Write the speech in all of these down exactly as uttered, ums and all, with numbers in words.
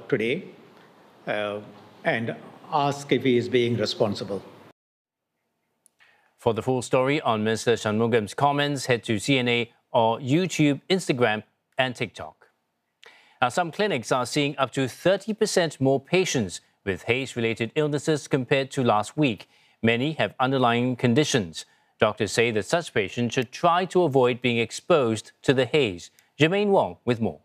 today uh, and ask if he is being responsible. For the full story on Mister Shanmugam's comments, head to C N A or YouTube, Instagram and TikTok. Now, some clinics are seeing up to thirty percent more patients with haze-related illnesses compared to last week. Many have underlying conditions. Doctors say that such patients should try to avoid being exposed to the haze. Jermaine Wong with more.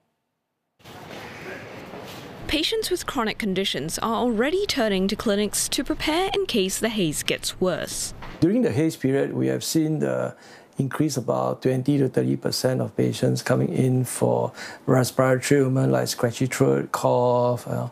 Patients with chronic conditions are already turning to clinics to prepare in case the haze gets worse. During the haze period, we have seen the increase about twenty to thirty percent of patients coming in for respiratory ailments like scratchy throat, cough, uh,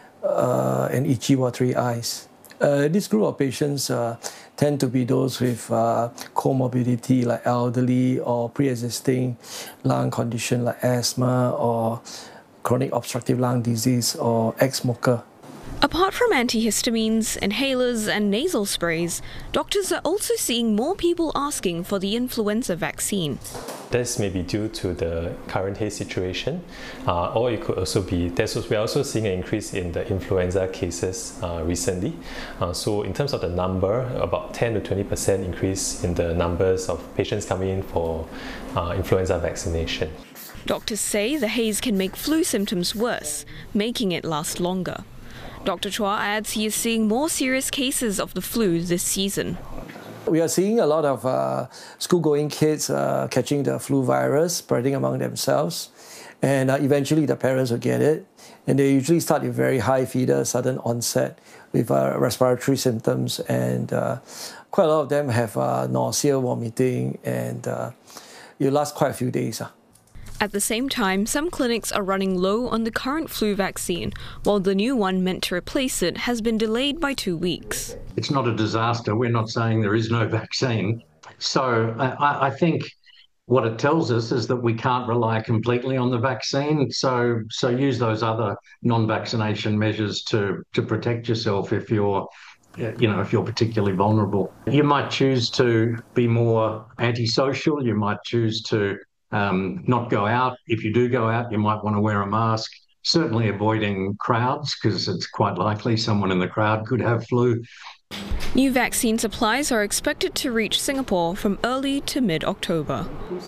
uh, and itchy, watery eyes. Uh, this group of patients uh, tend to be those with uh, comorbidity like elderly or pre-existing lung condition like asthma or chronic obstructive lung disease or ex-smoker. Apart from antihistamines, inhalers and nasal sprays, doctors are also seeing more people asking for the influenza vaccine. This may be due to the current haze situation, uh, or it could also be, we're also seeing an increase in the influenza cases uh, recently. Uh, so in terms of the number, about ten to twenty percent increase in the numbers of patients coming in for uh, influenza vaccination. Doctors say the haze can make flu symptoms worse, making it last longer. Doctor Chua adds he is seeing more serious cases of the flu this season. We are seeing a lot of uh, school-going kids uh, catching the flu virus, spreading among themselves, and uh, eventually the parents will get it. And they usually start with very high fever, sudden onset with uh, respiratory symptoms, and uh, quite a lot of them have uh, nausea, vomiting, and uh, it lasts quite a few days. Uh. At the same time, some clinics are running low on the current flu vaccine, while the new one meant to replace it has been delayed by two weeks. It's not a disaster. We're not saying there is no vaccine. So I, I think what it tells us is that we can't rely completely on the vaccine. So, so use those other non-vaccination measures to, to protect yourself if you're you know, if you're particularly vulnerable. You might choose to be more antisocial. You might choose to Um, not go out. If you do go out, you might want to wear a mask. Certainly avoiding crowds, because it's quite likely someone in the crowd could have flu. New vaccine supplies are expected to reach Singapore from early to mid-October.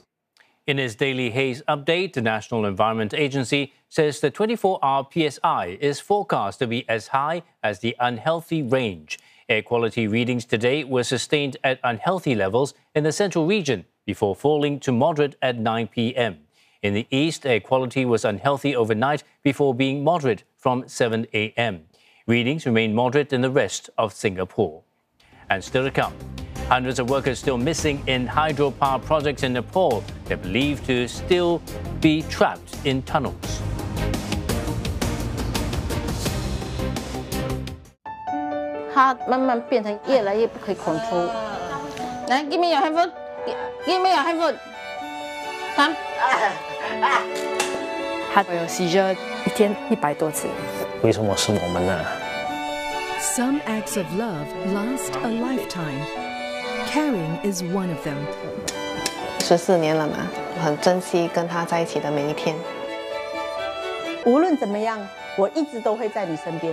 In its daily haze update, the National Environment Agency says the twenty-four hour P S I is forecast to be as high as the unhealthy range. Air quality readings today were sustained at unhealthy levels in the central region before falling to moderate at nine p m In the east, air quality was unhealthy overnight before being moderate from seven a m Readings remain moderate in the rest of Singapore. And still to come, hundreds of workers still missing in hydropower projects in Nepal. They're believed to still be trapped in tunnels. 它慢慢变成越来越不可以 control。来 ，give me your hand foot， give me your hand foot。Come。 他有 seizure 一天一百多次。 为什么是我们呢 ？Some acts of love last a lifetime. Caring is one of them. 十四年了嘛，我很珍惜跟他在一起的每一天。 无论怎么样，我一直都会在你身边。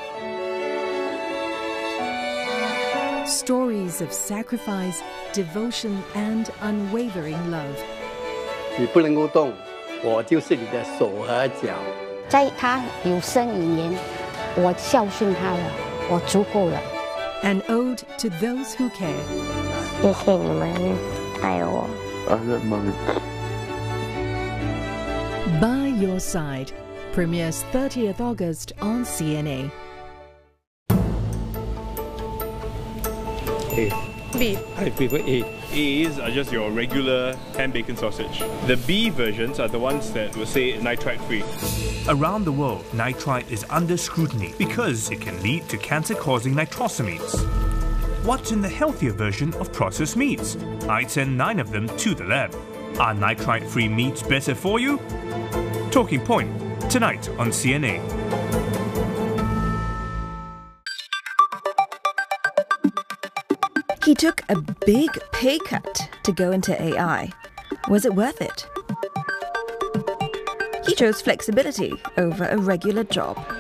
Stories of sacrifice, devotion, and unwavering love. 你不能够动，我就是你的手和脚。 在他有生以年，我孝顺他了，我足够了。 An ode to those who care. 谢谢你们爱我。 By Your Side premieres thirtieth August on C N A. A. B. I prefer A. A's are just your regular ham bacon sausage. The B versions are the ones that will say nitrite free. Around the world, nitrite is under scrutiny because it can lead to cancer-causing nitrosamines. What's in the healthier version of processed meats? I'd send nine of them to the lab. Are nitrite-free meats better for you? Talking Point, tonight on C N A. He took a big pay cut to go into A I. Was it worth it? He chose flexibility over a regular job.